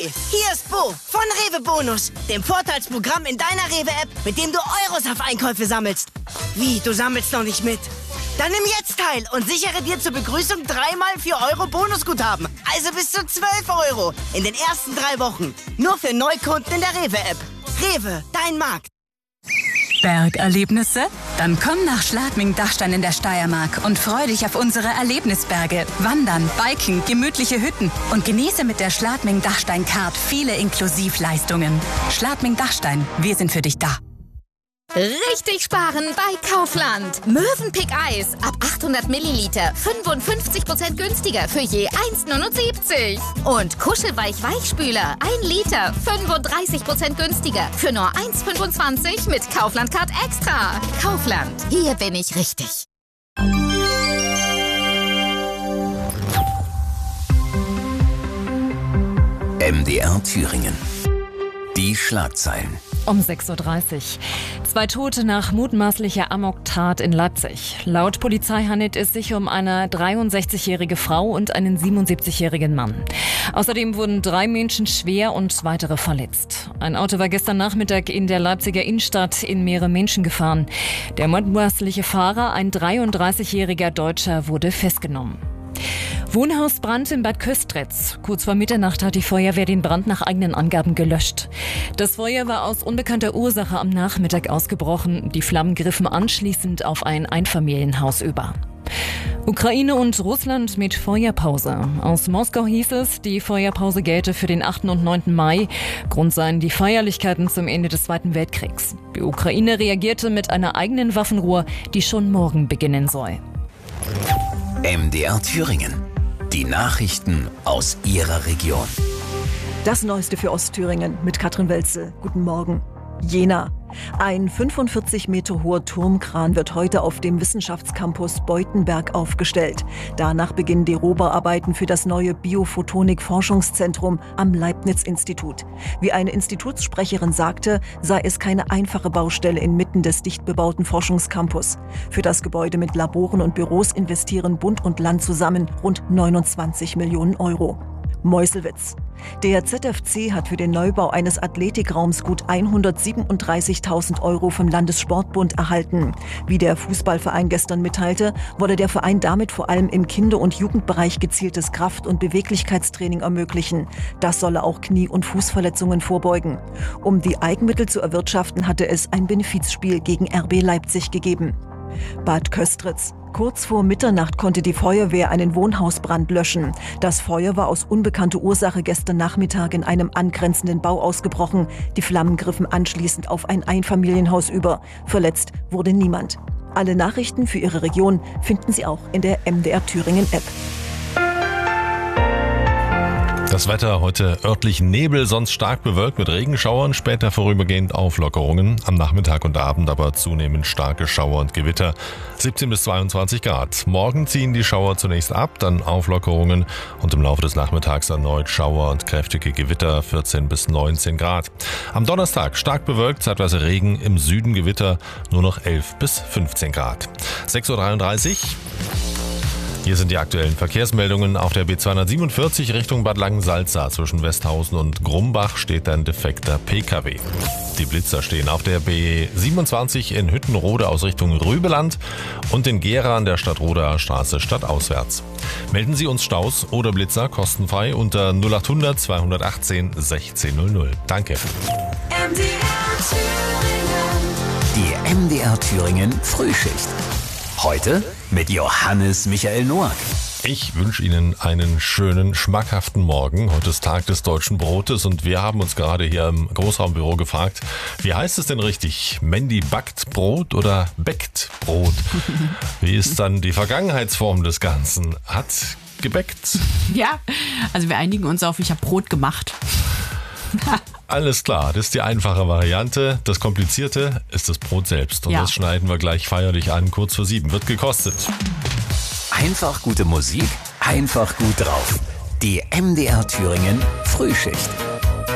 hier ist Bo von Rewe Bonus, dem Vorteilsprogramm in deiner Rewe-App, mit dem du Euros auf Einkäufe sammelst. Wie, du sammelst noch nicht mit? Dann nimm jetzt teil und sichere dir zur Begrüßung 3x 4 Euro Bonusguthaben. Also bis zu 12 Euro in den ersten 3 Wochen. Nur für Neukunden in der Rewe-App. Rewe, dein Markt. Bergerlebnisse? Dann komm nach Schladming-Dachstein in der Steiermark und freu dich auf unsere Erlebnisberge. Wandern, Biken, gemütliche Hütten und genieße mit der Schladming-Dachstein-Card viele Inklusivleistungen. Schladming-Dachstein, wir sind für dich da. Richtig sparen bei Kaufland. Mövenpick Eis ab 800 Milliliter 55% günstiger für je 1,79. Und Kuschelweich-Weichspüler 1 Liter 35% günstiger für nur 1,25 mit Kaufland Card Extra. Kaufland, hier bin ich richtig. MDR Thüringen. Die Schlagzeilen. Um 6.30 Uhr. 2 Tote nach mutmaßlicher Amoktat in Leipzig. Laut Polizei handelt es sich um eine 63-jährige Frau und einen 77-jährigen Mann. Außerdem wurden 3 Menschen schwer und weitere verletzt. Ein Auto war gestern Nachmittag in der Leipziger Innenstadt in mehrere Menschen gefahren. Der mutmaßliche Fahrer, ein 33-jähriger Deutscher, wurde festgenommen. Wohnhausbrand in Bad Köstritz. Kurz vor Mitternacht hat die Feuerwehr den Brand nach eigenen Angaben gelöscht. Das Feuer war aus unbekannter Ursache am Nachmittag ausgebrochen. Die Flammen griffen anschließend auf ein Einfamilienhaus über. Ukraine und Russland mit Feuerpause. Aus Moskau hieß es, die Feuerpause gelte für den 8. und 9. Mai. Grund seien die Feierlichkeiten zum Ende des Zweiten Weltkriegs. Die Ukraine reagierte mit einer eigenen Waffenruhe, die schon morgen beginnen soll. MDR Thüringen. Die Nachrichten aus Ihrer Region. Das Neueste für Ostthüringen mit Katrin Welzel. Guten Morgen. Jena. Ein 45 Meter hoher Turmkran wird heute auf dem Wissenschaftscampus Beutenberg aufgestellt. Danach beginnen die Rohbauarbeiten für das neue Biophotonik-Forschungszentrum am Leibniz-Institut. Wie eine Institutssprecherin sagte, sei es keine einfache Baustelle inmitten des dicht bebauten Forschungscampus. Für das Gebäude mit Laboren und Büros investieren Bund und Land zusammen rund 29 Millionen Euro. Meuselwitz. Der ZFC hat für den Neubau eines Athletikraums gut 137.000 Euro vom Landessportbund erhalten. Wie der Fußballverein gestern mitteilte, wolle der Verein damit vor allem im Kinder- und Jugendbereich gezieltes Kraft- und Beweglichkeitstraining ermöglichen. Das solle auch Knie- und Fußverletzungen vorbeugen. Um die Eigenmittel zu erwirtschaften, hatte es ein Benefizspiel gegen RB Leipzig gegeben. Bad Köstritz. Kurz vor Mitternacht konnte die Feuerwehr einen Wohnhausbrand löschen. Das Feuer war aus unbekannter Ursache gestern Nachmittag in einem angrenzenden Bau ausgebrochen. Die Flammen griffen anschließend auf ein Einfamilienhaus über. Verletzt wurde niemand. Alle Nachrichten für Ihre Region finden Sie auch in der MDR Thüringen App. Das Wetter heute örtlich Nebel, sonst stark bewölkt mit Regenschauern, später vorübergehend Auflockerungen. Am Nachmittag und Abend aber zunehmend starke Schauer und Gewitter. 17 bis 22 Grad. Morgen ziehen die Schauer zunächst ab, dann Auflockerungen und im Laufe des Nachmittags erneut Schauer und kräftige Gewitter, 14 bis 19 Grad. Am Donnerstag stark bewölkt, zeitweise Regen, im Süden Gewitter, nur noch 11 bis 15 Grad. 6.33 Uhr. Hier sind die aktuellen Verkehrsmeldungen. Auf der B247 Richtung Bad Langensalza zwischen Westhausen und Grumbach steht ein defekter Pkw. Die Blitzer stehen auf der B27 in Hüttenrode aus Richtung Rübeland und in Gera an der Stadtroder Straße stadtauswärts. Melden Sie uns Staus oder Blitzer kostenfrei unter 0800 218 1600. Danke. Die MDR Thüringen Frühschicht. Heute mit Johannes Michael Noack. Ich wünsche Ihnen einen schönen, schmackhaften Morgen. Heute ist Tag des deutschen Brotes und wir haben uns gerade hier im Großraumbüro gefragt, wie heißt es denn richtig? Mandy backt Brot oder bäckt Brot? Wie ist dann die Vergangenheitsform des Ganzen? Hat gebäckt. Ja, also wir einigen uns auf, ich habe Brot gemacht. Alles klar, das ist die einfache Variante. Das Komplizierte ist das Brot selbst. Und das schneiden wir gleich feierlich an, kurz vor 7. Wird gekostet. Einfach gute Musik, einfach gut drauf. Die MDR Thüringen Frühschicht.